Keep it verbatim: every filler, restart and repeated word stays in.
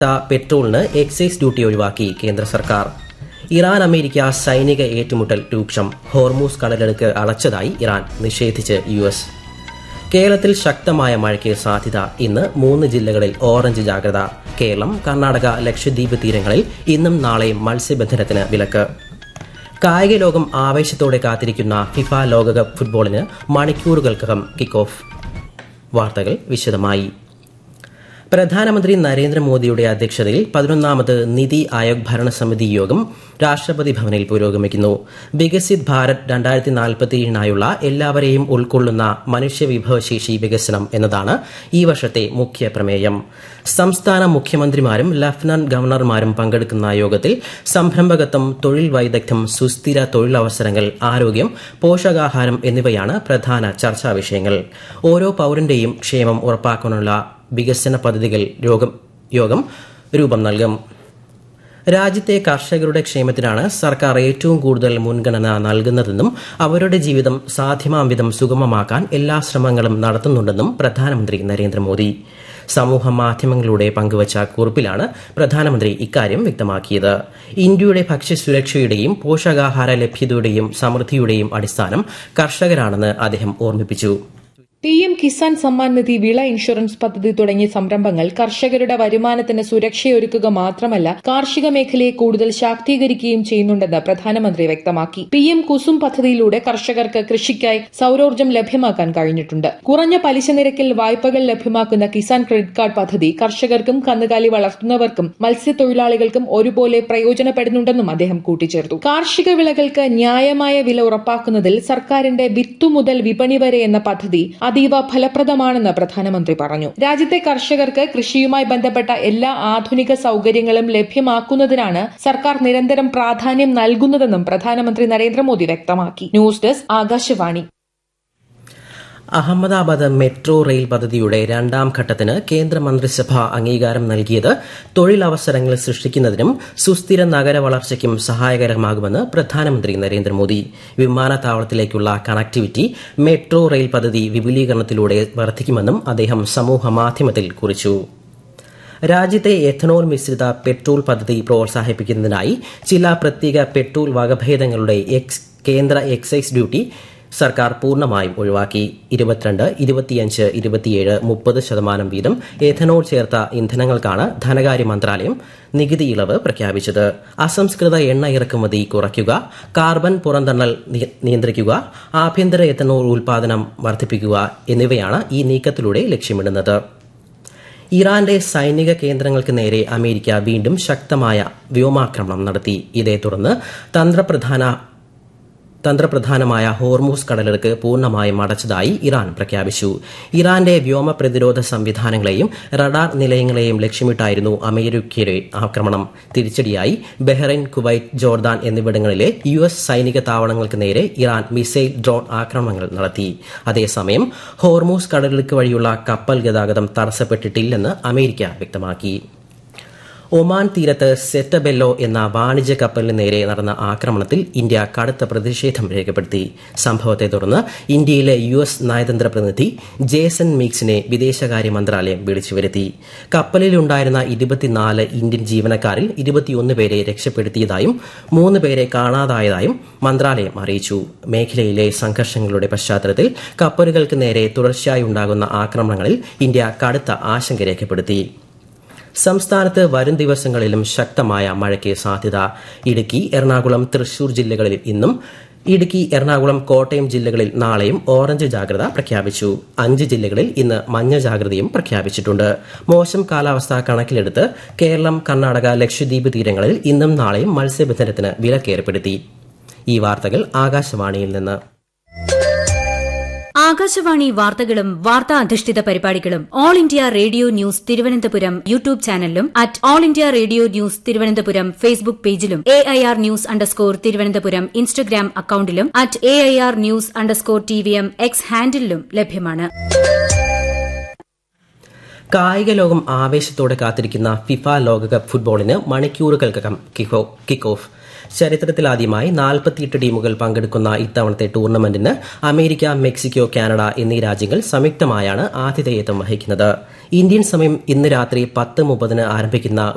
പെട്രോളിന് excise duty ഒഴിവാക്കി കേന്ദ്ര സർക്കാർ. ഇറാൻ അമേരിക്ക സൈനിക ഏറ്റുമുട്ടൽ രൂക്ഷം. ഹോർമൂസ് കടലിടുക്ക് അടച്ചതായി ഇറാൻ നിഷേധിച്ച് യു എസ്. കേരളത്തിൽ ശക്തമായ മഴയ്ക്ക് സാധ്യത. ഇന്ന് മൂന്ന് ജില്ലകളിൽ ഓറഞ്ച് ജാഗ്രത. കേരളം, കർണാടക, ലക്ഷദ്വീപ് തീരങ്ങളിൽ ഇന്നും നാളെയും മത്സ്യബന്ധനത്തിന് വിലക്ക്. കായിക ലോകം ആവേശത്തോടെ കാത്തിരിക്കുന്ന ഫിഫ ലോകകപ്പ് ഫുട്ബോളിന് മണിക്കൂറുകൾക്കകം കിക്ക് ഓഫ്. വാർത്തകൾ വിശദമായി. പ്രധാനമന്ത്രി നരേന്ദ്രമോദിയുടെ അധ്യക്ഷതയിൽ പതിനൊന്നാമത് നിതി ആയോഗ് ഭരണസമിതി യോഗം രാഷ്ട്രപതി ഭവനിൽ പുരോഗമിക്കുന്നു. വികസിത് ഭാരത് രണ്ടായിരത്തി നാൽപ്പത്തിയേഴിനായുള്ള എല്ലാവരെയും ഉൾക്കൊള്ളുന്ന മനുഷ്യവിഭവശേഷി വികസനം എന്നതാണ് ഈ വർഷത്തെ മുഖ്യ പ്രമേയം. സംസ്ഥാന മുഖ്യമന്ത്രിമാരും ലഫ്റ്റനന്റ് ഗവർണർമാരും പങ്കെടുക്കുന്ന യോഗത്തിൽ സംരംഭകത്വം, തൊഴിൽ വൈദഗ്ധ്യം, സുസ്ഥിര തൊഴിലവസരങ്ങൾ, ആരോഗ്യം, പോഷകാഹാരം എന്നിവയാണ് പ്രധാന ചർച്ചാ വിഷയങ്ങൾ. ഓരോ പൌരന്റെയും ക്ഷേമം ഉറപ്പാക്കാനുള്ള വികസന പദ്ധതികൾ യോഗം രൂപം നൽകും. രാജ്യത്തെ കർഷകരുടെ ക്ഷേമത്തിനാണ് സർക്കാർ ഏറ്റവും കൂടുതൽ മുൻഗണന നൽകുന്നതെന്നും അവരുടെ ജീവിതം സാധ്യമാം വിധം സുഗമമാക്കാൻ എല്ലാ ശ്രമങ്ങളും നടത്തുന്നുണ്ടെന്നും പ്രധാനമന്ത്രി നരേന്ദ്രമോദി സമൂഹ മാധ്യമങ്ങളിലൂടെ പങ്കുവച്ച കുറിപ്പിലാണ് പ്രധാനമന്ത്രി ഇക്കാര്യം വ്യക്തമാക്കിയത്. ഇന്ത്യയുടെ ഭക്ഷ്യസുരക്ഷയുടെയും പോഷകാഹാര ലഭ്യതയുടെയും സമൃദ്ധിയുടെയും അടിസ്ഥാനം കർഷകരാണെന്ന് അദ്ദേഹം ഓർമ്മിപ്പിച്ചു. പി എം കിസാൻ സമ്മാൻ നിധി, വിള ഇൻഷുറൻസ് പദ്ധതി തുടങ്ങിയ സംരംഭങ്ങൾ കർഷകരുടെ വരുമാനത്തിന് സുരക്ഷയൊരുക്കുക മാത്രമല്ല കാർഷിക മേഖലയെ കൂടുതൽ ശാക്തീകരിക്കുകയും ചെയ്യുന്നുണ്ടെന്ന് പ്രധാനമന്ത്രി വ്യക്തമാക്കി. പി എം കുസും പദ്ധതിയിലൂടെ കർഷകർക്ക് കൃഷിക്കായി സൌരോർജ്ജം ലഭ്യമാക്കാൻ കഴിഞ്ഞിട്ടുണ്ട്. കുറഞ്ഞ പലിശ നിരക്കിൽ വായ്പകൾ ലഭ്യമാക്കുന്ന കിസാൻ ക്രെഡിറ്റ് കാർഡ് പദ്ധതി കർഷകർക്കും കന്നുകാലി വളർത്തുന്നവർക്കും മത്സ്യത്തൊഴിലാളികൾക്കും ഒരുപോലെ പ്രയോജനപ്പെടുന്നുണ്ടെന്നും അദ്ദേഹം കൂട്ടിച്ചേർത്തു. കാർഷിക വിളകൾക്ക് ന്യായമായ വില ഉറപ്പാക്കുന്നതിൽ സർക്കാരിന്റെ വിത്തു മുതൽ വിപണി വരെ എന്ന പദ്ധതി അതീവ ഫലപ്രദമാണെന്ന് പ്രധാനമന്ത്രി പറഞ്ഞു. രാജ്യത്തെ കർഷകർക്ക് കൃഷിയുമായി ബന്ധപ്പെട്ട എല്ലാ ആധുനിക സൌകര്യങ്ങളും ലഭ്യമാക്കുന്നതിനാണ് സർക്കാർ നിരന്തരം പ്രാധാന്യം നൽകുന്നതെന്നും പ്രധാനമന്ത്രി നരേന്ദ്രമോദി വ്യക്തമാക്കി. News desk, Akashvani. Ahmedabad metro rail പദ്ധതിയുടെ രണ്ടാം ഘട്ടത്തിന് കേന്ദ്രമന്ത്രിസഭ അംഗീകാരം നൽകിയത് തൊഴിലവസരങ്ങൾ സൃഷ്ടിക്കുന്നതിനും സുസ്ഥിര നഗര വളർച്ചയ്ക്കും സഹായകരമാകുമെന്ന് പ്രധാനമന്ത്രി നരേന്ദ്രമോദി. വിമാനത്താവളത്തിലേക്കുള്ള കണക്ടിവിറ്റി മെട്രോ റെയിൽ പദ്ധതി വിപുലീകരണത്തിലൂടെ വർദ്ധിക്കുമെന്നും അദ്ദേഹം സമൂഹമാധ്യമത്തിൽ കുറിച്ചു. രാജ്യത്തെ എഥനോൾ മിശ്രിത പെട്രോൾ പദ്ധതി പ്രോത്സാഹിപ്പിക്കുന്നതിനായി ചില പ്രത്യേക പെട്രോൾ വകഭേദങ്ങളുടെ കേന്ദ്ര എക്സൈസ് ഡ്യൂട്ടി സർക്കാർ പൂർണ്ണമായും ഒഴിവാക്കി. ഇരുപത്തിരണ്ട്, ഇരുപത്തിയഞ്ച്, ഇരുപത്തിയേഴ്, മുപ്പത് ശതമാനം വീതം എഥനോൾ ചേർത്ത ഇന്ധനങ്ങൾക്കാണ് ധനകാര്യ മന്ത്രാലയം നികുതി ഇളവ് പ്രഖ്യാപിച്ചത്. അസംസ്കൃത എണ്ണ ഇറക്കുമതി കുറയ്ക്കുക, കാർബൺ പുറന്തള്ളൽ നിയന്ത്രിക്കുക, ആഭ്യന്തര എഥനോൾ ഉൽപാദനം വർദ്ധിപ്പിക്കുക എന്നിവയാണ് ഈ നീക്കത്തിലൂടെ ലക്ഷ്യമിടുന്നത്. ഇറാന്റെ സൈനിക കേന്ദ്രങ്ങൾക്ക് നേരെ അമേരിക്ക വീണ്ടും ശക്തമായ വ്യോമാക്രമണം നടത്തി. ഇതേ തുടർന്ന് തന്ത്രപ്രധാന തന്ത്രപ്രധാനമായ ഹോർമൂസ് കടലിടുക്ക് പൂർണ്ണമായും അടച്ചതായി ഇറാൻ പ്രഖ്യാപിച്ചു. ഇറാന്റെ വ്യോമ പ്രതിരോധ സംവിധാനങ്ങളെയും റഡാർ നിലയങ്ങളെയും ലക്ഷ്യമിട്ടായിരുന്നു അമേരിക്കയുടെ ആക്രമണം. തിരിച്ചടിയായി ബഹ്റൈൻ, കുവൈറ്റ്, ജോർദാൻ എന്നിവിടങ്ങളിലെ യു എസ് സൈനിക താവളങ്ങൾക്ക് നേരെ ഇറാൻ മിസൈൽ, ഡ്രോൺ ആക്രമണങ്ങൾ നടത്തി. അതേസമയം ഹോർമൂസ് കടലിടുക്ക് വഴിയുള്ള കപ്പൽ ഗതാഗതം തടസ്സപ്പെട്ടിട്ടില്ലെന്ന് അമേരിക്ക വ്യക്തമാക്കി. ഒമാൻ തീരത്ത് സെറ്റബെല്ലോ എന്ന വാണിജ്യ കപ്പലിന് നേരെ നടന്ന ആക്രമണത്തിൽ ഇന്ത്യ കടുത്ത പ്രതിഷേധം രേഖപ്പെടുത്തി. സംഭവത്തെ തുടർന്ന് ഇന്ത്യയിലെ യു എസ് നയതന്ത്ര പ്രതിനിധി ജേസൺ മീക്സിനെ വിദേശകാര്യ മന്ത്രാലയം വിളിച്ചുവരുത്തി. കപ്പലിലുണ്ടായിരുന്ന ഇരുപത്തിനാല് ഇന്ത്യൻ ജീവനക്കാരിൽ ഇരുപത്തിയൊന്ന് പേരെ രക്ഷപ്പെടുത്തിയതായും മൂന്ന് പേരെ കാണാതായതായും മന്ത്രാലയം അറിയിച്ചു. മേഖലയിലെ സംഘർഷങ്ങളുടെ പശ്ചാത്തലത്തിൽ കപ്പലുകൾക്ക് നേരെ തുടർച്ചയായി ഉണ്ടാകുന്ന ആക്രമണങ്ങളിൽ ഇന്ത്യ കടുത്ത ആശങ്ക രേഖപ്പെടുത്തി. സംസ്ഥാനത്ത് വരും ദിവസങ്ങളിലും ശക്തമായ മഴയ്ക്ക് സാധ്യത. ഇടുക്കി, എറണാകുളം, തൃശൂർ ജില്ലകളിൽ ഇന്നും, ഇടുക്കി, എറണാകുളം, കോട്ടയം ജില്ലകളിൽ നാളെയും ഓറഞ്ച് ജാഗ്രത പ്രഖ്യാപിച്ചു. അഞ്ച് ജില്ലകളിൽ ഇന്ന് മഞ്ഞ ജാഗ്രതയും പ്രഖ്യാപിച്ചിട്ടുണ്ട്. മോശം കാലാവസ്ഥ കണക്കിലെടുത്ത് കേരളം, കർണാടക, ലക്ഷദ്വീപ് തീരങ്ങളിൽ ഇന്നും നാളെയും മത്സ്യബന്ധനത്തിന് വിലക്കേർപ്പെടുത്തി. ഈ വാർത്തകൾ ആകാശവാണിയിൽ നിന്ന്. ആകാശവാണി വാർത്തകളും വാർത്താ അധിഷ്ഠിത പരിപാടികളും all India radio news Thiruvananthapuram YouTube ചാനലിലും at all India radio news Thiruvananthapuram Facebook പേജിലും A I R news underscore Thiruvananthapuram Instagram അക്കൌണ്ടിലും at A I R news underscore T V M X ഹാൻഡിലും ലഭ്യമാണ്. കായിക ലോകം ആവേശത്തോടെ കാത്തിരിക്കുന്ന ഫിഫ ലോകകപ്പ് ഫുട്ബോളിന് മണിക്കൂറുകൾക്കകം കിക്ക് ഓഫ്. ചരിത്രത്തിലാദ്യമായി നാൽപ്പത്തിയെട്ട് ടീമുകൾ പങ്കെടുക്കുന്ന ഇത്തവണത്തെ ടൂർണമെന്റിന് അമേരിക്ക, മെക്സിക്കോ, കാനഡ എന്നീ രാജ്യങ്ങൾ സംയുക്തമായാണ് ആതിഥേയത്വം വഹിക്കുന്നത്. ഇന്ത്യൻ സമയം ഇന്ന് രാത്രി പത്ത് മുപ്പതിന് ആരംഭിക്കുന്ന